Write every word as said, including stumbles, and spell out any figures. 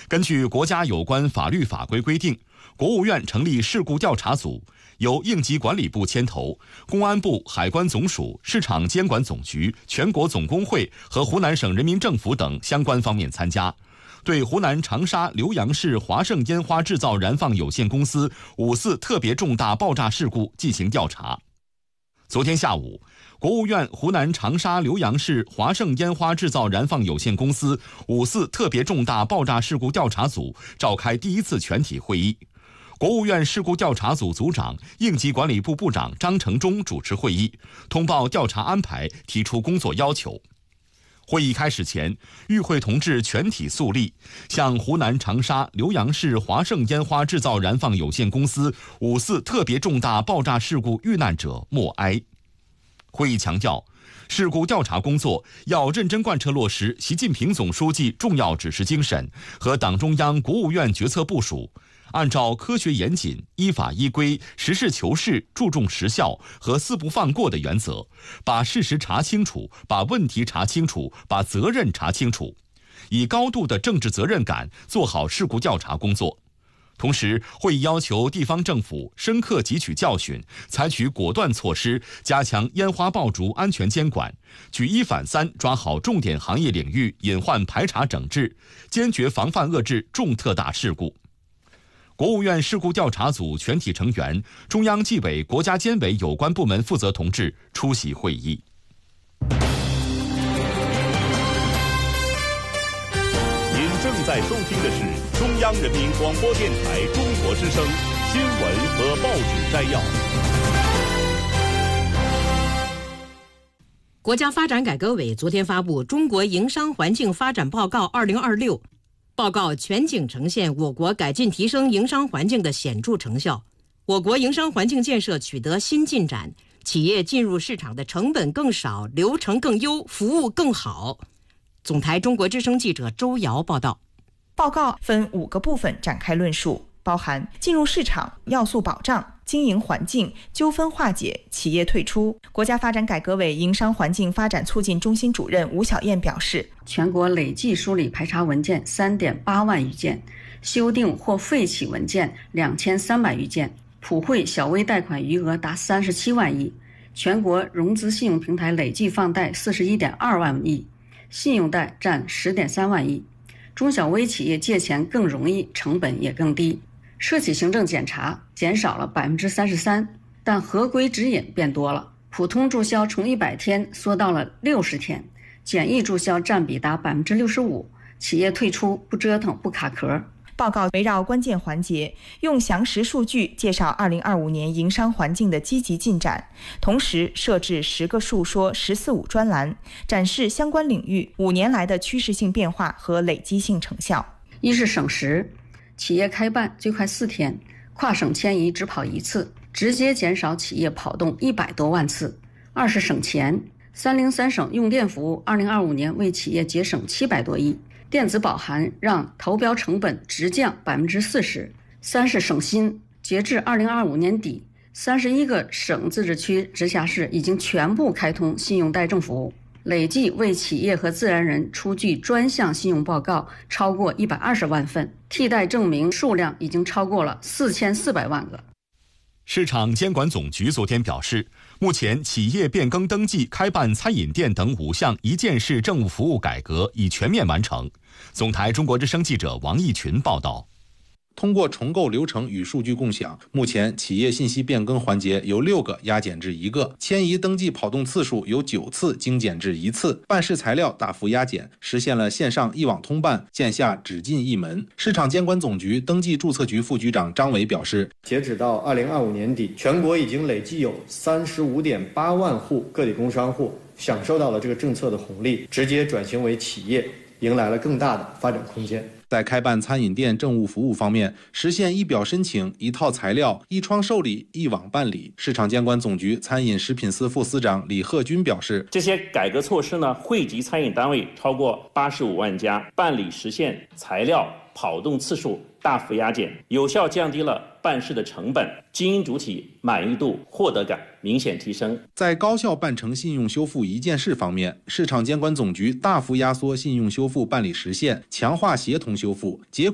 根据国家有关法律法规规定，国务院成立事故调查组，由应急管理部牵头，公安部、海关总署、市场监管总局、全国总工会和湖南省人民政府等相关方面参加，对湖南长沙浏阳市华盛烟花制造燃放有限公司五四特别重大爆炸事故进行调查。昨天下午，国务院湖南长沙浏阳市华盛烟花制造燃放有限公司五四特别重大爆炸事故调查组召开第一次全体会议。国务院事故调查组组长、应急管理部部长张成忠主持会议，通报调查安排，提出工作要求。会议开始前，与会同志全体肃立，向湖南长沙浏阳市华盛烟花制造燃放有限公司五四特别重大爆炸事故遇难者默哀。会议强调，事故调查工作要认真贯彻落实习近平总书记重要指示精神和党中央、国务院决策部署，按照科学严谨、依法依规、实事求是、注重实效和四不放过的原则，把事实查清楚，把问题查清楚，把责任查清楚，以高度的政治责任感做好事故调查工作。同时，会议要求地方政府深刻汲取教训，采取果断措施，加强烟花爆竹安全监管，举一反三，抓好重点行业领域隐患排查整治，坚决防范遏制重特大事故。国务院事故调查组全体成员、中央纪委国家监委有关部门负责同志出席会议。 您正在收听的是中央人民广播电台中国之声新闻和报纸摘要。 国家发展改革委昨天发布《中国营商环境发展报告二零二六》，报告全景呈现我国改进提升营商环境的显著成效，我国营商环境建设取得新进展，企业进入市场的成本更少，流程更优，服务更好。总台中国之声记者周瑶报道。 报告分五个部分展开论述，包含进入市场、要素保障、经营环境、纠纷化解、企业退出。国家发展改革委营商环境发展促进中心主任吴小燕表示， 全国累计梳理排查文件 三点八万余件，修订或废弃文件两千三百余件，普惠小微贷款余额达三十七万亿，全国融资信用平台累计放贷四十一点二万亿，信用贷占十点三万亿，中小微企业借钱更容易，成本也更低。涉企行政检查减少了 百分之三十三， 但合规指引变多了，普通注销从一百天缩到了六十天，简易注销占比达 百分之六十五， 企业退出不折腾不卡壳。 报告围绕关键环节，用详实数据介绍二零二五年营商环境的积极进展，同时设置十个述说“十四五”专栏，展示相关领域五年来的趋势性变化和累积性成效。 一是省时，企业开办最快四天，跨省迁移只跑一次，直接减少企业跑动一百多万次。二是省钱，三零三省用电服务二零二五年为企业节省七百多亿。电子保函让投标成本直降 百分之四十。 三是省心，截至二零二五年底，三十一个省自治区直辖市已经全部开通信用贷证服务，累计为企业和自然人出具专项信用报告超过一百二十万份，替代证明数量已经超过了四千四百万个。 市场监管总局昨天表示，目前企业变更登记、开办餐饮店等五项一件式政务服务改革已全面完成。总台中国之声记者王义群报道。 通过重构流程与数据共享，目前企业信息变更环节由六个压减至一个，迁移登记跑动次数由九次精简至一次，办事材料大幅压减，实现了线上一网通办，线下只进一门。市场监管总局登记注册局副局长张伟表示， 截止到二零二五年底，全国已经累计有三十五点八万户个体工商户享受到了这个政策的红利，直接转型为企业，迎来了更大的发展空间。 在开办餐饮店政务服务方面，实现一表申请、一套材料、一窗受理、一网办理。市场监管总局餐饮食品司副司长李鹤军表示， 这些改革措施呢，惠及餐饮单位超过八十五万家，办理实现材料跑动次数大幅压减，有效降低了办事的成本，经营主体满意度、获得感明显提升。 在高效办成信用修复一件事方面，市场监管总局大幅压缩信用修复办理时限，强化协同修复，结